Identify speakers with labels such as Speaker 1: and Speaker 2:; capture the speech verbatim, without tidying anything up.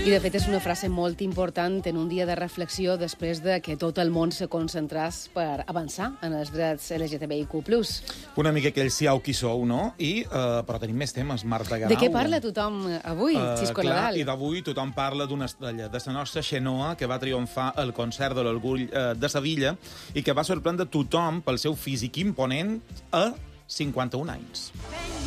Speaker 1: I, de fet, és una frase molt important en un dia de reflexió després de que tot el món se concentrés per avançar en els drets L G T B I Q plus.
Speaker 2: Una mica aquell siau qui sou, no? I, uh, però tenim més temes, Marta Garau.
Speaker 1: De què parla tothom avui, uh, Xisco
Speaker 2: clar,
Speaker 1: Nadal?
Speaker 2: I d'avui tothom parla d'una estrella, de la nostra Xenoa, que va triomfar al concert de l'Orgull uh, de Sevilla i que va sorprendre tothom pel seu físic imponent a cinquanta-un anys.